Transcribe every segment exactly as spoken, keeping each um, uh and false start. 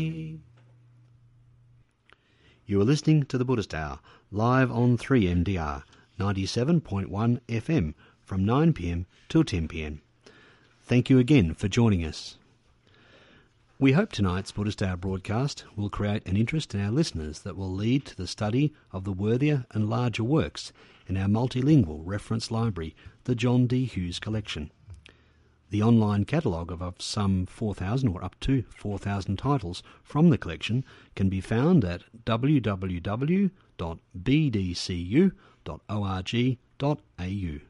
You are listening to the Buddhist Hour, live on three M D R, ninety-seven point one F M, from nine p m till ten p m. Thank you again for joining us. We hope tonight's Buddhist Hour broadcast will create an interest in our listeners that will lead to the study of the worthier and larger works in our multilingual reference library, the John D. Hughes Collection. The online catalogue of, of some four thousand or up to four thousand titles from the collection can be found at w w w dot b d c u dot org dot a u.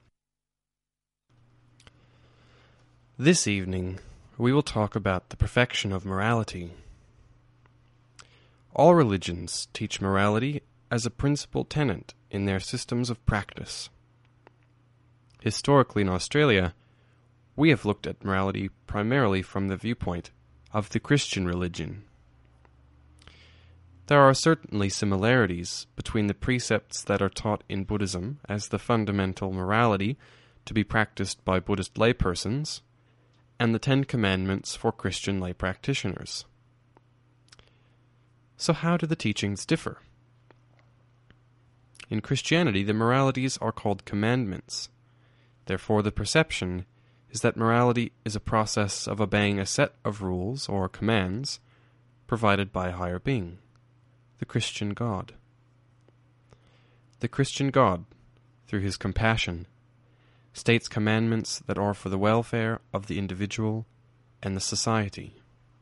This evening, we will talk about the perfection of morality. All religions teach morality as a principal tenet in their systems of practice. Historically in Australia, we have looked at morality primarily from the viewpoint of the Christian religion. There are certainly similarities between the precepts that are taught in Buddhism as the fundamental morality to be practiced by Buddhist laypersons, and the Ten Commandments for Christian lay practitioners. So how do the teachings differ? In Christianity, the moralities are called commandments. Therefore, the perception is that morality is a process of obeying a set of rules or commands provided by a higher being, the Christian God. The Christian God, through his compassion, states commandments that are for the welfare of the individual and the society.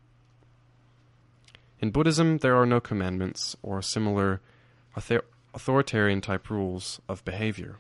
In Buddhism, there are no commandments or similar author- authoritarian-type rules of behavior.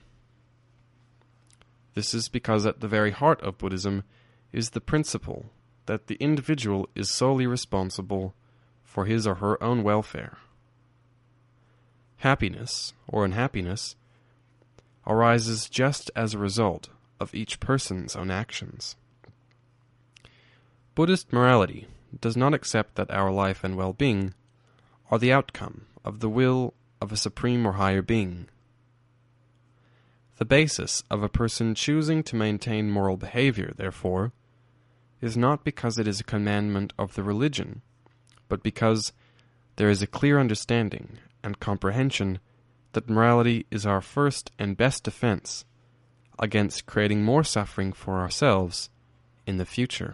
This is because at the very heart of Buddhism is the principle that the individual is solely responsible for his or her own welfare. Happiness, or unhappiness, arises just as a result of each person's own actions. Buddhist morality does not accept that our life and well-being are the outcome of the will of a supreme or higher being. The basis of a person choosing to maintain moral behavior, therefore, is not because it is a commandment of the religion, but because there is a clear understanding and comprehension that morality is our first and best defense against creating more suffering for ourselves in the future.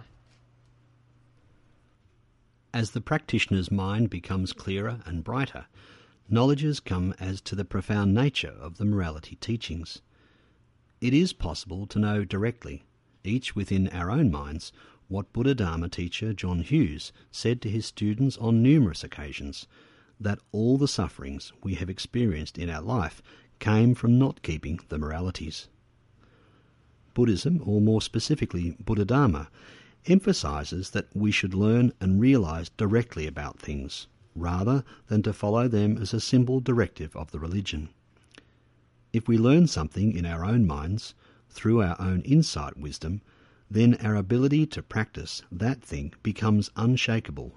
As the practitioner's mind becomes clearer and brighter, knowledge has come as to the profound nature of the morality teachings. It is possible to know directly, each within our own minds, what Buddha Dharma teacher John Hughes said to his students on numerous occasions, that all the sufferings we have experienced in our life came from not keeping the moralities. Buddhism, or more specifically Buddha Dharma, emphasises that we should learn and realise directly about things, rather than to follow them as a simple directive of the religion. If we learn something in our own minds, through our own insight wisdom, then our ability to practice that thing becomes unshakable.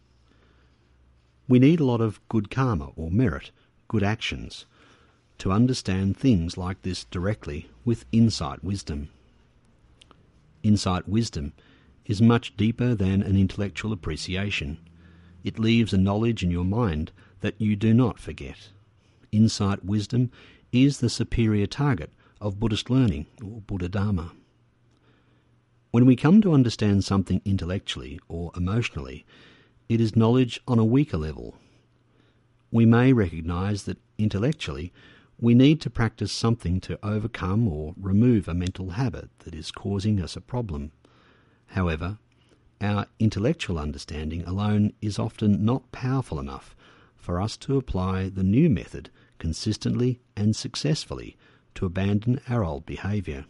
We need a lot of good karma or merit, good actions, to understand things like this directly with insight wisdom. Insight wisdom is much deeper than an intellectual appreciation. It leaves a knowledge in your mind that you do not forget. Insight wisdom is the superior target of Buddhist learning, or Buddha Dharma. When we come to understand something intellectually or emotionally, it is knowledge on a weaker level. We may recognise that intellectually we need to practice something to overcome or remove a mental habit that is causing us a problem. However, our intellectual understanding alone is often not powerful enough for us to apply the new method consistently and successfully to abandon our old behaviour.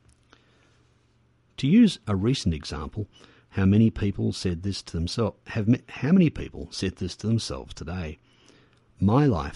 To use a recent example, how many people said this to themselves? Have how many people said this to themselves today? My life